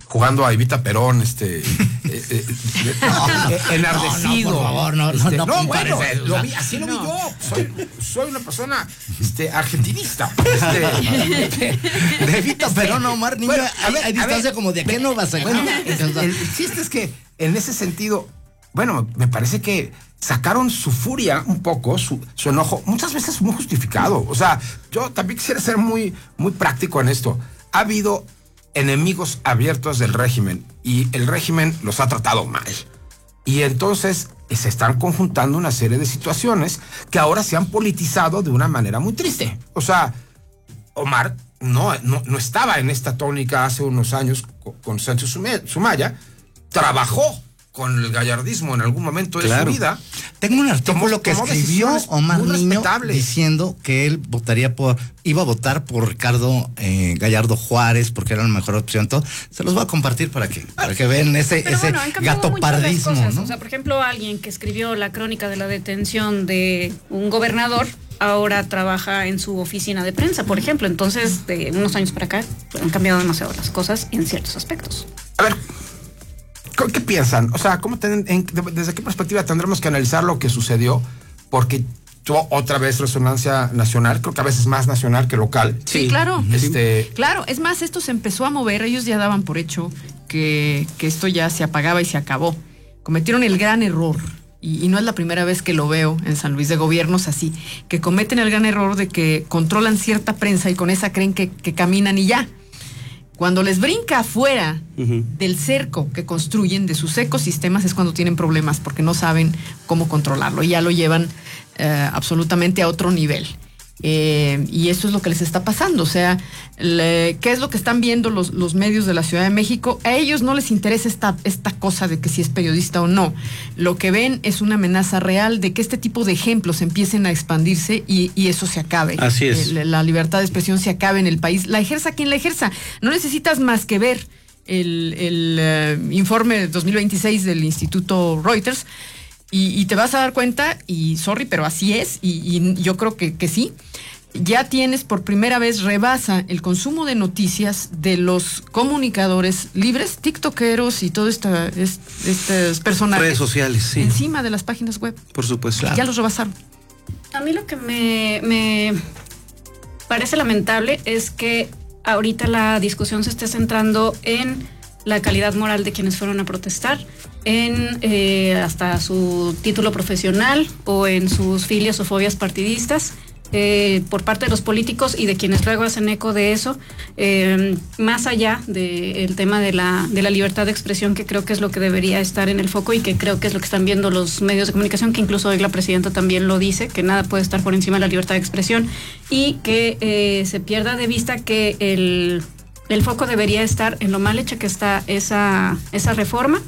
jugando a Evita Perón, enardecido. No, por favor, no bueno, así lo vi yo. Soy una persona argentinista. De Evita Perón, Omar, niño, hay distancia como de qué no vas a ganar. El chiste es que en ese sentido, bueno, me parece que sacaron su furia un poco, su enojo, muchas veces muy justificado. O sea, yo también quisiera ser muy, muy práctico en esto. Ha habido enemigos abiertos del régimen y el régimen los ha tratado mal. Y entonces se están conjuntando una serie de situaciones que ahora se han politizado de una manera muy triste. O sea, Omar no estaba en esta tónica hace unos años con Sánchez Sumaya, trabajó con el gallardismo en algún momento de su vida. Tengo un artículo que escribió Omar Niño diciendo que él iba a votar por Ricardo Gallardo Juárez porque era la mejor opción. Todo. Se los voy a compartir para que vean ese gatopardismo, ¿no? O sea, por ejemplo, alguien que escribió la crónica de la detención de un gobernador ahora trabaja en su oficina de prensa, por ejemplo. Entonces, de unos años para acá han cambiado demasiado las cosas en ciertos aspectos. A ver, ¿qué piensan? O sea, ¿desde qué perspectiva tendremos que analizar lo que sucedió? Porque tuvo otra vez resonancia nacional, creo que a veces más nacional que local. Sí, claro. Claro, es más, esto se empezó a mover, ellos ya daban por hecho que esto ya se apagaba y se acabó. Cometieron el gran error, y no es la primera vez que lo veo en San Luis, de gobiernos así, que cometen el gran error de que controlan cierta prensa y con esa creen que caminan y ya. Cuando les brinca afuera del cerco que construyen, de sus ecosistemas, es cuando tienen problemas porque no saben cómo controlarlo y ya lo llevan absolutamente a otro nivel. Y eso es lo que les está pasando. O sea, ¿qué es lo que están viendo los medios de la Ciudad de México? A ellos no les interesa esta cosa de que si es periodista o no. Lo que ven es una amenaza real de que este tipo de ejemplos empiecen a expandirse y eso se acabe. Así es. La libertad de expresión se acabe en el país. La ejerza quien la ejerza. No necesitas más que ver el informe de 2026 del Instituto Reuters y te vas a dar cuenta, y sorry, pero así es, y yo creo que sí. Ya tienes por primera vez, rebasa el consumo de noticias de los comunicadores libres, tiktokeros y todo estos personajes. Redes sociales, sí. Encima de las páginas web. Por supuesto. Claro. Ya los rebasaron. A mí lo que me parece lamentable es que ahorita la discusión se esté centrando en la calidad moral de quienes fueron a protestar, en hasta su título profesional o en sus filias o fobias partidistas. Por parte de los políticos y de quienes luego hacen eco de eso, más allá del tema de la libertad de expresión, que creo que es lo que debería estar en el foco y que creo que es lo que están viendo los medios de comunicación, que incluso hoy la presidenta también lo dice, que nada puede estar por encima de la libertad de expresión, y que se pierda de vista que el foco debería estar en lo mal hecha que está esa reforma,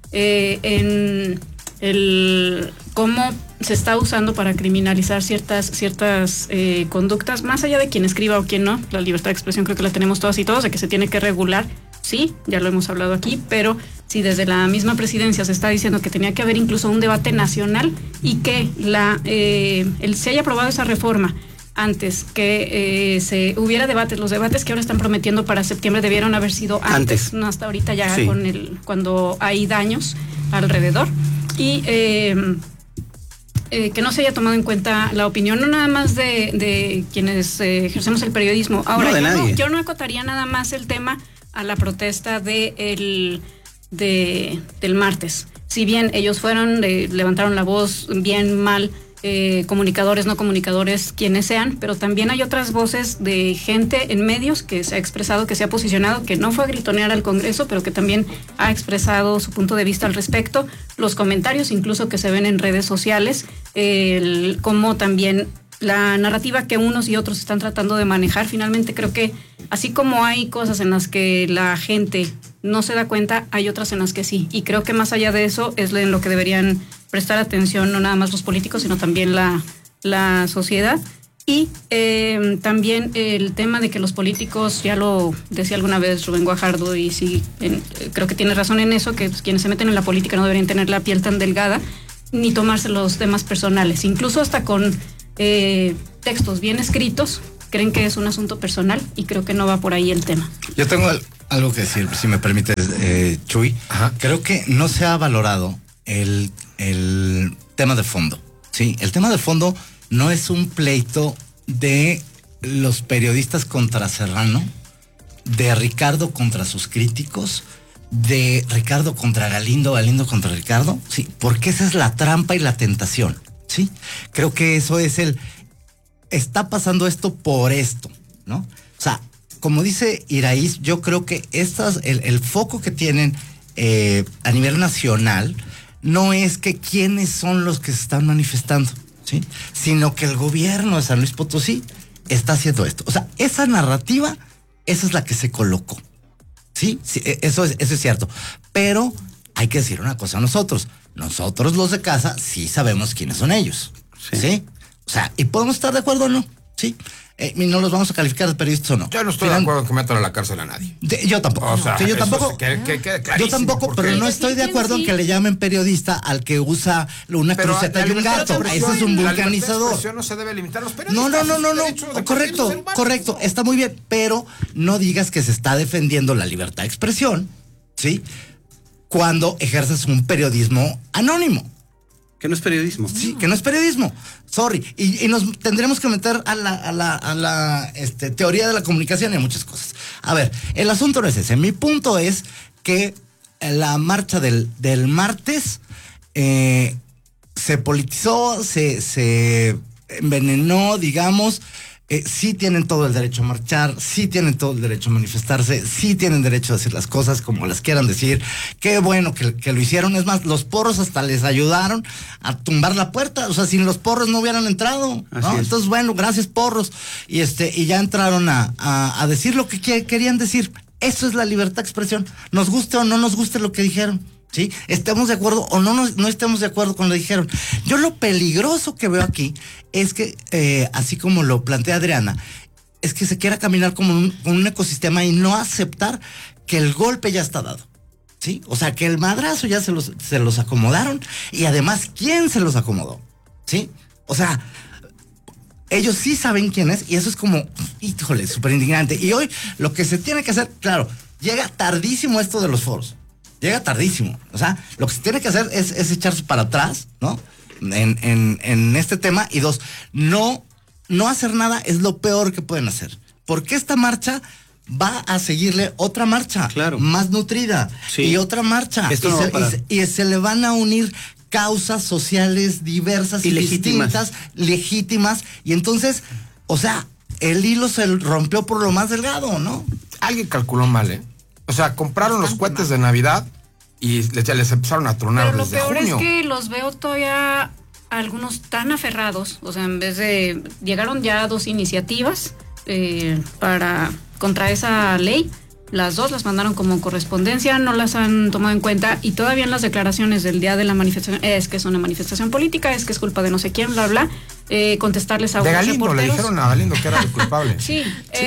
en el cómo se está usando para criminalizar ciertas conductas, más allá de quien escriba o quien no. La libertad de expresión creo que la tenemos todas y todos, de que se tiene que regular, sí, ya lo hemos hablado aquí, pero si desde la misma presidencia se está diciendo que tenía que haber incluso un debate nacional y que se haya aprobado esa reforma antes que se hubiera debates, los debates que ahora están prometiendo para septiembre debieron haber sido antes. No hasta ahorita ya, sí, cuando hay daños alrededor, y que no se haya tomado en cuenta la opinión no nada más de quienes ejercemos el periodismo. Ahora, yo no acotaría nada más el tema a la protesta del martes. Si bien ellos levantaron la voz, bien, mal, comunicadores, no comunicadores, quienes sean, pero también hay otras voces de gente en medios que se ha expresado, que se ha posicionado, que no fue a gritonear al Congreso, pero que también ha expresado su punto de vista al respecto, los comentarios incluso que se ven en redes sociales, como también la narrativa que unos y otros están tratando de manejar. Finalmente creo que así como hay cosas en las que la gente no se da cuenta, hay otras en las que sí, y creo que más allá de eso es en lo que deberían prestar atención no nada más los políticos, sino también la sociedad. Y también el tema de que los políticos, ya lo decía alguna vez Rubén Guajardo, y sí, creo que tiene razón en eso, que quienes se meten en la política no deberían tener la piel tan delgada, ni tomarse los temas personales, incluso hasta con textos bien escritos, creen que es un asunto personal, y creo que no va por ahí el tema. Yo tengo algo que decir, si me permites, Chuy. Ajá. Creo que no se ha valorado el tema de fondo. Sí, el tema de fondo no es un pleito de los periodistas contra Serrano, de Ricardo contra sus críticos, de Ricardo contra Galindo, Galindo contra Ricardo, sí, porque esa es la trampa y la tentación, sí. Creo que eso es está pasando esto por esto, ¿no? O sea, como dice Iraíz, yo creo que el foco que tienen a nivel nacional no es que quiénes son los que se están manifestando, ¿sí? Sino que el gobierno de San Luis Potosí está haciendo esto. O sea, esa narrativa, esa es la que se colocó, ¿sí? Sí, eso es cierto. Pero hay que decir una cosa a nosotros. Nosotros los de casa sí sabemos quiénes son ellos, ¿sí? O sea, y podemos estar de acuerdo o no, ¿sí? Y no los vamos a calificar de periodistas o no. Yo no estoy de acuerdo en que metan a la cárcel a nadie. Yo tampoco. O sea, yo tampoco. Yo tampoco, pero no estoy de acuerdo en que le llamen periodista al que usa una cruceta y un gato. Ese es un vulcanizador. No se debe limitar a los periodistas. No. Correcto. Está muy bien, pero no digas que se está defendiendo la libertad de expresión, ¿sí? Cuando ejerces un periodismo anónimo. Que no es periodismo. Sí, que no es periodismo. Sorry. Y nos tendremos que meter a la teoría de la comunicación y a muchas cosas. A ver, el asunto no es ese. Mi punto es que la marcha del martes se politizó, se envenenó, digamos. Sí tienen todo el derecho a marchar, sí tienen todo el derecho a manifestarse, sí tienen derecho a decir las cosas como las quieran decir. Qué bueno que lo hicieron. Es más, los porros hasta les ayudaron a tumbar la puerta. O sea, sin los porros no hubieran entrado, ¿no? Entonces, bueno, gracias porros. Y ya entraron a decir lo que querían decir. Eso es la libertad de expresión. Nos guste o no nos guste lo que dijeron, ¿sí? Estemos de acuerdo o no estemos de acuerdo con lo que dijeron. Yo lo peligroso que veo aquí es que, así como lo plantea Adriana, es que se quiera caminar como un ecosistema y no aceptar que el golpe ya está dado, ¿sí? O sea, que el madrazo ya se los acomodaron y además, ¿quién se los acomodó? ¿Sí? O sea, ellos sí saben quién es y eso es como, híjole, súper indignante. Y hoy lo que se tiene que hacer, claro, llega tardísimo esto de los foros. Llega tardísimo. O sea, lo que se tiene que hacer es echarse para atrás, ¿no? En este tema. Y dos, no hacer nada es lo peor que pueden hacer. Porque esta marcha va a seguirle otra marcha, claro, más nutrida, sí, y otra marcha. Esto no va a parar. Y se le van a unir causas sociales diversas y distintas, legítimas. Y entonces, o sea, el hilo se rompió por lo más delgado, ¿no? Alguien calculó mal, ¿eh? O sea, compraron los cohetes de Navidad y les empezaron a tronar desde junio. Pero lo peor es que los veo todavía algunos tan aferrados. O sea, en vez de... Llegaron ya 2 iniciativas contra esa ley. Las 2 las mandaron como correspondencia, no las han tomado en cuenta y todavía en las declaraciones del día de la manifestación, es que es una manifestación política, es que es culpa de no sé quién, bla, bla, contestarles a unos reporteros. Le dijeron a Galindo que era el culpable. Sí,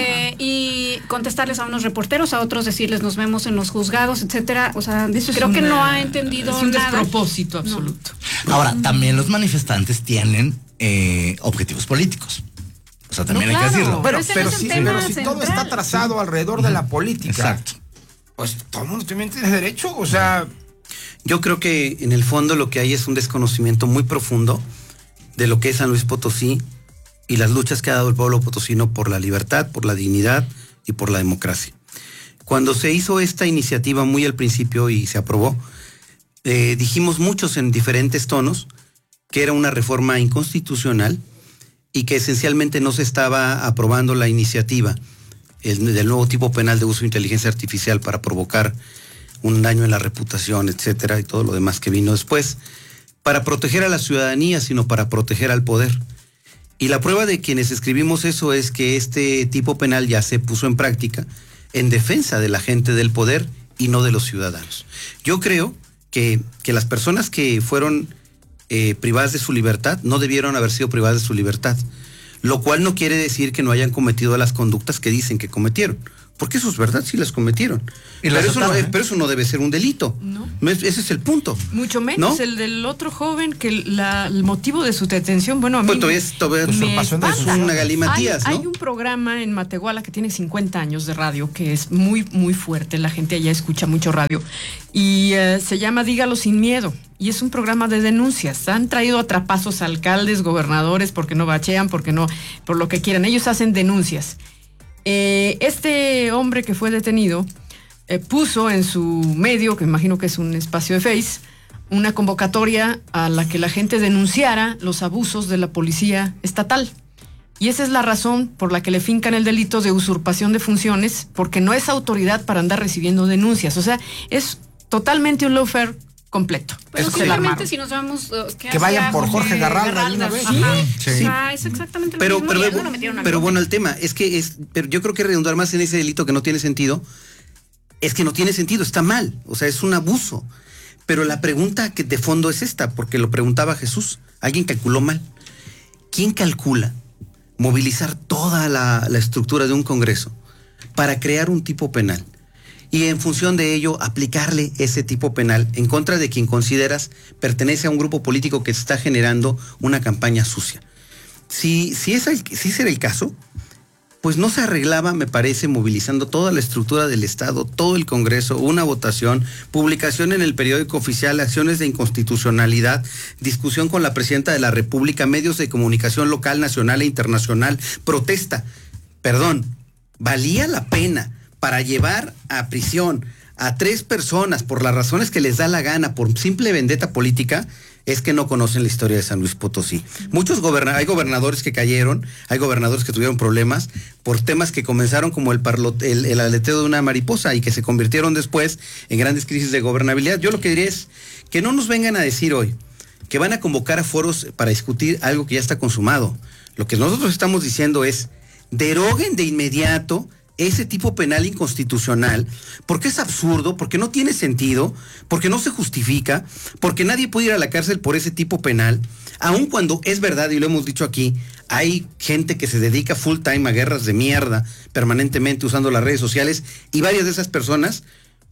y contestarles a unos reporteros, a otros decirles nos vemos en los juzgados, etcétera. O sea, creo que no ha entendido nada. Es un despropósito absoluto. No. Ahora, también los manifestantes tienen objetivos políticos. O sea, también hay que decirlo. Pero si todo está trazado alrededor de la política, exacto, pues todo el mundo también tiene derecho. O sea, yo creo que en el fondo lo que hay es un desconocimiento muy profundo de lo que es San Luis Potosí y las luchas que ha dado el pueblo potosino por la libertad, por la dignidad y por la democracia. Cuando se hizo esta iniciativa muy al principio y se aprobó, dijimos muchos en diferentes tonos que era una reforma inconstitucional y que esencialmente no se estaba aprobando la iniciativa del nuevo tipo penal de uso de inteligencia artificial para provocar un daño en la reputación, etcétera, y todo lo demás que vino después, para proteger a la ciudadanía, sino para proteger al poder. Y la prueba de quienes escribimos eso es que este tipo penal ya se puso en práctica en defensa de la gente del poder y no de los ciudadanos. Yo creo que las personas que fueron privadas de su libertad no debieron haber sido privadas de su libertad, lo cual no quiere decir que no hayan cometido las conductas que dicen que cometieron, Porque eso es verdad, sí las cometieron. Pero eso no debe ser un delito. No. Ese es el punto. Mucho menos, ¿no? El del otro joven, que el motivo de su detención, bueno, a mí es una galimatías, ¿no? Hay un programa en Matehuala que tiene 50 años de radio, que es muy, muy fuerte. La gente allá escucha mucho radio. Y se llama Dígalo sin miedo. Y es un programa de denuncias. Han traído a trapazos alcaldes, gobernadores, porque no bachean, porque no, por lo que quieran. Ellos hacen denuncias. Este hombre que fue detenido puso en su medio, que imagino que es un espacio de Face, una convocatoria a la que la gente denunciara los abusos de la policía estatal. Y esa es la razón por la que le fincan el delito de usurpación de funciones, porque no es autoridad para andar recibiendo denuncias. O sea, es totalmente un lawfare completo. Pero simplemente si nos vamos que vayan por Jorge Garralda una vez. Sí. O sea, es exactamente lo mismo. Pero bueno, el tema es que pero yo creo que redundar más en ese delito que no tiene sentido, es que no tiene sentido, está mal, o sea, es un abuso. Pero la pregunta que de fondo es esta, porque lo preguntaba Jesús, alguien calculó mal. ¿Quién calcula movilizar toda la estructura de un Congreso para crear un tipo penal? Y en función de ello, aplicarle ese tipo penal en contra de quien consideras pertenece a un grupo político que está generando una campaña sucia. Si ese era el caso, pues no se arreglaba, me parece, movilizando toda la estructura del Estado, todo el Congreso, una votación, publicación en el periódico oficial, acciones de inconstitucionalidad, discusión con la Presidenta de la República, medios de comunicación local, nacional e internacional, protesta. Valía la pena para llevar a prisión a 3 personas por las razones que les da la gana, por simple vendetta política, es que no conocen la historia de San Luis Potosí. Hay gobernadores que cayeron, hay gobernadores que tuvieron problemas por temas que comenzaron como el aleteo de una mariposa y que se convirtieron después en grandes crisis de gobernabilidad. Yo lo que diría es que no nos vengan a decir hoy que van a convocar a foros para discutir algo que ya está consumado. Lo que nosotros estamos diciendo es, deroguen de inmediato ese tipo penal inconstitucional, porque es absurdo, porque no tiene sentido, porque no se justifica, porque nadie puede ir a la cárcel por ese tipo penal, aun cuando es verdad, y lo hemos dicho aquí, hay gente que se dedica full time a guerras de mierda, permanentemente usando las redes sociales, y varias de esas personas,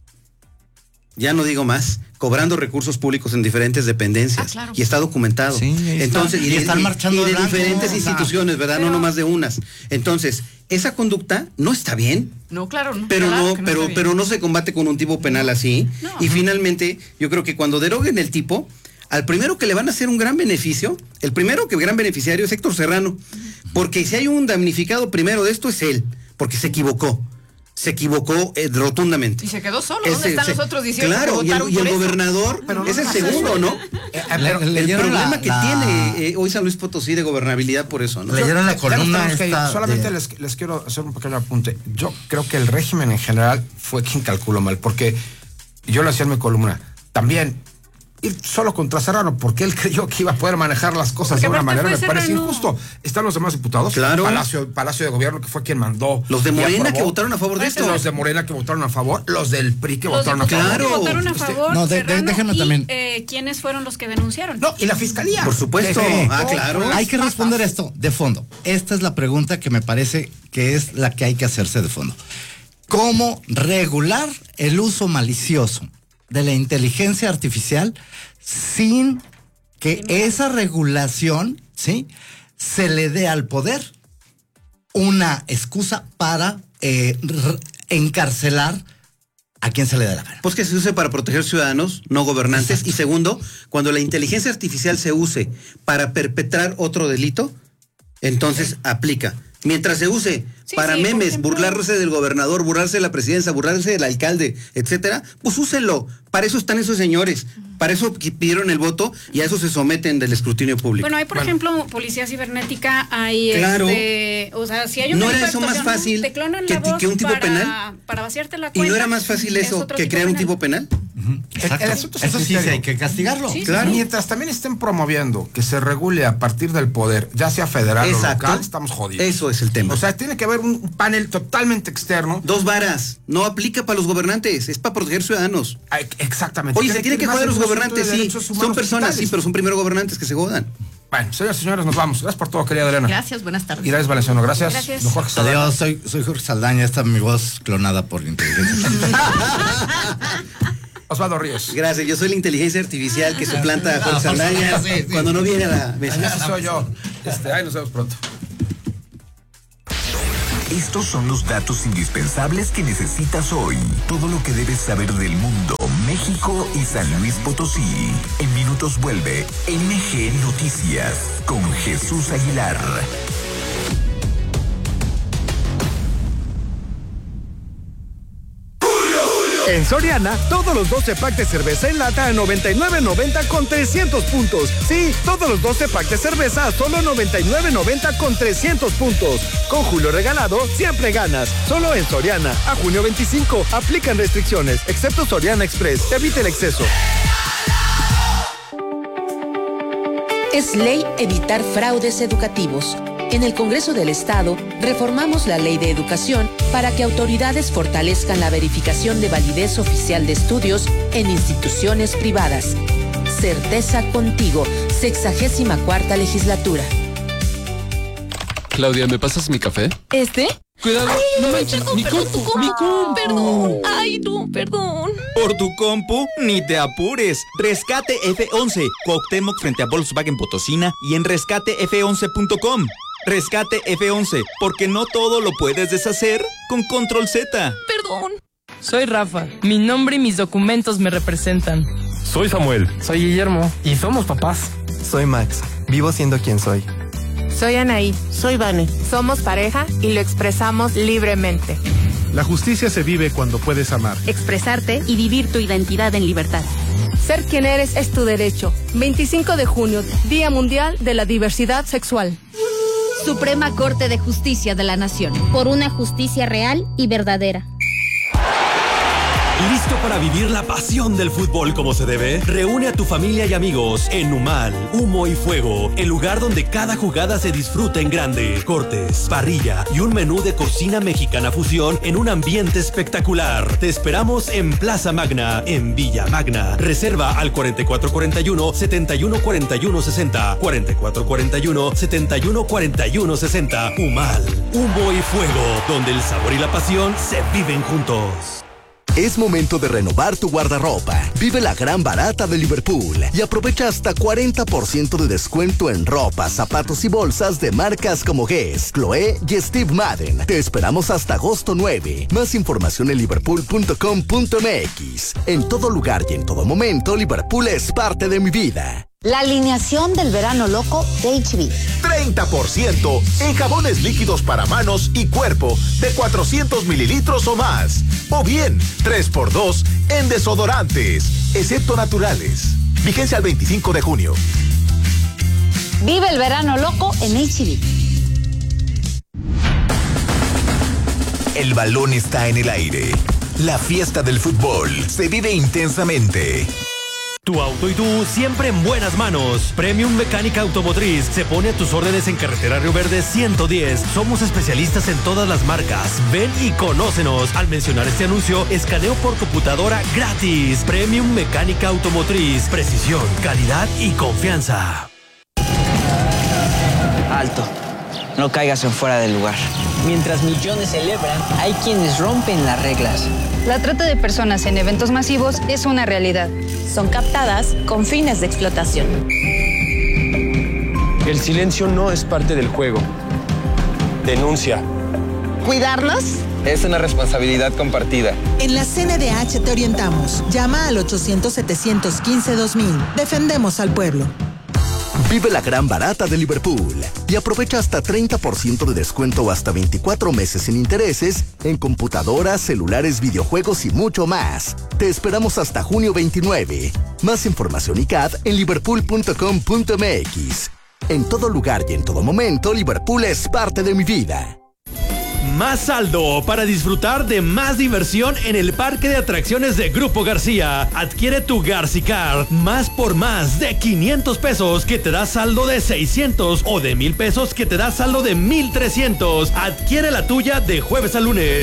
ya no digo más, cobrando recursos públicos en diferentes dependencias. Claro. Y está documentado. Sí, entonces, y están marchando de diferentes instituciones, ¿verdad? No nomás de unas. Entonces, esa conducta no está bien. No, claro, no. Pero no se combate con un tipo penal así. No. Y finalmente, yo creo que cuando deroguen el tipo, al primero que le van a hacer un gran beneficio, el primero que gran beneficiario es Héctor Serrano. Porque si hay un damnificado primero de esto es él, porque se equivocó. Se equivocó rotundamente. Y se quedó solo. ¿Dónde están los otros 18 claro, que votaron y el por gobernador es el segundo, ¿no? El problema que tiene hoy San Luis Potosí de gobernabilidad por eso, ¿no? Leyeron la columna solamente les quiero hacer un pequeño apunte. Yo creo que el régimen en general fue quien calculó mal, porque yo lo hacía en mi columna. También ir solo contra Serrano, porque él creyó que iba a poder manejar las cosas de una manera, me parece injusto. Están los demás diputados, claro. Palacio de Gobierno, que fue quien mandó. Los de Morena que votaron a favor de esto. Los de Morena que votaron a favor, los del PRI que votaron a favor. Claro. Votaron a favor. No, déjenme también. ¿Quiénes fueron los que denunciaron? No, y la fiscalía. Por supuesto. Claro. Hay que responder esto de fondo. Esta es la pregunta que me parece que es la que hay que hacerse de fondo. ¿Cómo regular el uso malicioso de la inteligencia artificial sin que esa regulación, ¿sí?, se le dé al poder una excusa para encarcelar a quien se le dé la gana? Pues que se use para proteger ciudadanos, no gobernantes. Exacto. Y segundo, cuando la inteligencia artificial se use para perpetrar otro delito, entonces aplica. Mientras se use para memes, ejemplo, burlarse del gobernador, burlarse de la presidencia, burlarse del alcalde, etcétera, pues úsenlo. Para eso están esos señores. Para eso pidieron el voto y a eso se someten del escrutinio público. Bueno, hay por ejemplo policía cibernética, hay claro. O sea, si hay un ¿no era eso más fácil que un tipo penal? Para vaciarte la cuenta. ¿Y no era más fácil eso que crear un tipo penal? El asunto eso sí hay que castigarlo. Sí, claro. Mientras también estén promoviendo que se regule a partir del poder, ya sea federal o local, estamos jodidos. Eso es el tema. O sea, tiene que haber un panel totalmente externo. 2 varas. No aplica para los gobernantes, es para proteger ciudadanos. Exactamente. Oye, se tiene que joder los gobernantes, sí. Son personas, sí, pero son primero gobernantes que se jodan. Bueno, señores y señores, nos vamos. Gracias por todo, querida Elena. Gracias, buenas tardes. Y gracias, Valenciano. Gracias. Gracias. Jorge Saldaña. Adiós, soy Jorge Saldaña. Esta es mi voz clonada por inteligencia. Osvaldo Ríos. Gracias, yo soy la inteligencia artificial que suplanta a Jorge Saldaña cuando no viene a la mesa. Ese soy yo. Ahí nos vemos pronto. Estos son los datos indispensables que necesitas hoy. Todo lo que debes saber del mundo, México y San Luis Potosí. En minutos vuelve MG Noticias con Jesús Aguilar. En Soriana, todos los 12 packs de cerveza en lata a $99.90 con 300 puntos. Sí, todos los 12 packs de cerveza a solo $99.90 con 300 puntos. Con Julio Regalado, siempre ganas. Solo en Soriana. A junio 25, aplican restricciones, excepto Soriana Express. Evite el exceso. Es ley evitar fraudes educativos. En el Congreso del Estado, reformamos la Ley de Educación para que autoridades fortalezcan la verificación de validez oficial de estudios en instituciones privadas. Certeza contigo, 64ª Legislatura. Claudia, ¿me pasas mi café? Cuidado, ay, no manches, mi compu. Perdón. Ay, no, perdón. Por tu compu, ni te apures. Rescate F11, Cuauhtémoc frente a Volkswagen Potosina y en rescatef11.com. Rescate F11, porque no todo lo puedes deshacer con Control Z. Perdón. Soy Rafa. Mi nombre y mis documentos me representan. Soy Samuel. Soy Guillermo. Y somos papás. Soy Max. Vivo siendo quien soy. Soy Anaí. Soy Vane. Somos pareja y lo expresamos libremente. La justicia se vive cuando puedes amar, expresarte y vivir tu identidad en libertad. Ser quien eres es tu derecho. 25 de junio, Día Mundial de la Diversidad Sexual. Suprema Corte de Justicia de la Nación. Por una justicia real y verdadera. ¿Listo para vivir la pasión del fútbol como se debe? Reúne a tu familia y amigos en Numal, Humo y Fuego, el lugar donde cada jugada se disfruta en grande. Cortes, parrilla y un menú de cocina mexicana fusión en un ambiente espectacular. Te esperamos en Plaza Magna, en Villa Magna. Reserva al 4441-714160. 4441-714160. Humal, Humo y Fuego, donde el sabor y la pasión se viven juntos. Es momento de renovar tu guardarropa. Vive la gran barata de Liverpool y aprovecha hasta 40% de descuento en ropa, zapatos y bolsas de marcas como Guess, Chloé y Steve Madden. Te esperamos hasta agosto 9. Más información en liverpool.com.mx. En todo lugar y en todo momento, Liverpool es parte de mi vida. La alineación del verano loco de HB. 30% en jabones líquidos para manos y cuerpo de 400 mililitros o más. O bien, 3x2 en desodorantes, excepto naturales. Vigencia al 25 de junio. Vive el verano loco en HB. El balón está en el aire. La fiesta del fútbol se vive intensamente. Tu auto y tú siempre en buenas manos. Premium Mecánica Automotriz se pone a tus órdenes en Carretera Río Verde 110. Somos especialistas en todas las marcas. Ven y conócenos. Al mencionar este anuncio, escaneo por computadora gratis. Premium Mecánica Automotriz. Precisión, calidad y confianza. Alto. No caigas en fuera del lugar. Mientras millones celebran, hay quienes rompen las reglas. La trata de personas en eventos masivos es una realidad. Son captadas con fines de explotación. El silencio no es parte del juego. Denuncia. ¿Cuidarnos? Es una responsabilidad compartida. En la CNDH te orientamos. Llama al 800-715-2000. Defendemos al pueblo. Vive la gran barata de Liverpool y aprovecha hasta 30% de descuento o hasta 24 meses sin intereses en computadoras, celulares, videojuegos y mucho más. Te esperamos hasta junio 29. Más información y CAD en liverpool.com.mx. En todo lugar y en todo momento, Liverpool es parte de mi vida. Más saldo para disfrutar de más diversión en el parque de atracciones de Grupo García. Adquiere tu Garcicar más por más de 500 pesos que te da saldo de 600 o de 1,000 pesos que te da saldo de 1,300. Adquiere la tuya de jueves a lunes.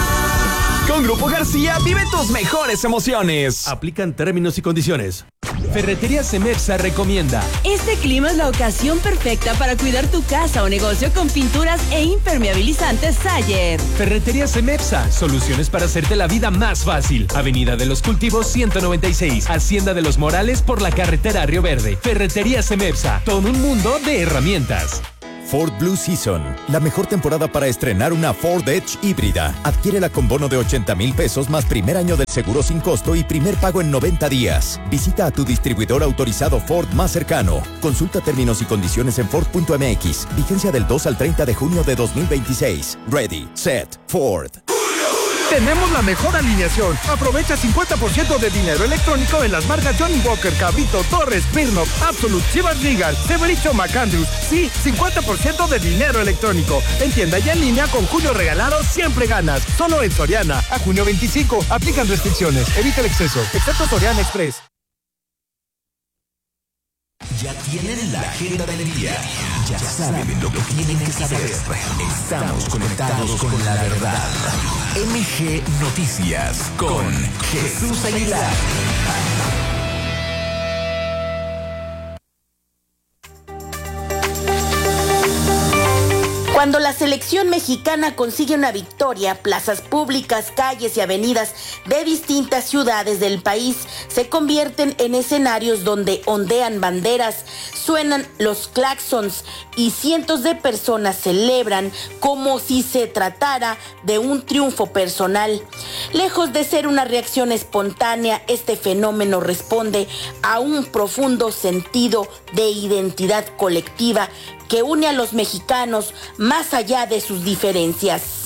Con Grupo García vive tus mejores emociones. Aplican términos y condiciones. Ferretería Semepsa recomienda. Este clima es la ocasión perfecta para cuidar tu casa o negocio con pinturas e impermeabilizantes Sayer. Ferretería Semepsa, soluciones para hacerte la vida más fácil. Avenida de los Cultivos 196, Hacienda de los Morales por la carretera Río Verde. Ferretería Semepsa, todo un mundo de herramientas. Ford Blue Season, la mejor temporada para estrenar una Ford Edge híbrida. Adquiérela con bono de 80,000 pesos más primer año del seguro sin costo y primer pago en 90 días. Visita a tu distribuidor autorizado Ford más cercano. Consulta términos y condiciones en Ford.mx. Vigencia del 2 al 30 de junio de 2026. Ready, set, Ford. Tenemos la mejor alineación. Aprovecha 50% de dinero electrónico en las marcas Johnny Walker, Cabrito, Torres, Smirnoff, Absolut, Chivas Regal, Severicho, McAndrews. Sí, 50% de dinero electrónico. En tienda y en línea con Julio Regalado siempre ganas. Solo en Soriana. A junio 25. Aplican restricciones. Evita el exceso. Excepto Soriana Express. Ya tienen la agenda del día. Ya saben lo que tienen que saber. Estamos conectados con la verdad. MG Noticias con Jesús Aguilar. Cuando la selección mexicana consigue una victoria, plazas públicas, calles y avenidas de distintas ciudades del país se convierten en escenarios donde ondean banderas, suenan los claxons y cientos de personas celebran como si se tratara de un triunfo personal. Lejos de ser una reacción espontánea, este fenómeno responde a un profundo sentido de identidad colectiva que une a los mexicanos más allá de sus diferencias.